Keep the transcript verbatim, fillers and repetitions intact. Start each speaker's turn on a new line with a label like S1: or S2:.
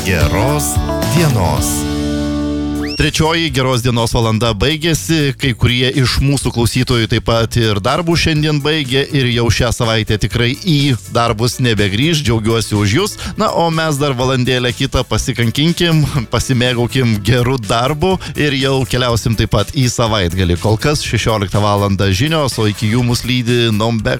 S1: Geros dienos. Trečioji geros dienos valanda baigėsi, kai kurie iš mūsų klausytojų taip pat ir darbų šiandien baigė ir jau šią savaitę tikrai į darbus nebegrįž, džiaugiuosi už jūs. Na, o mes dar valandėlę kitą pasikankinkim, pasimėgaukim gerų darbų ir jau keliausim taip pat į savaitgalį. Kol kas šešioliktą valandą žinios, o iki jų mus lydi Nombek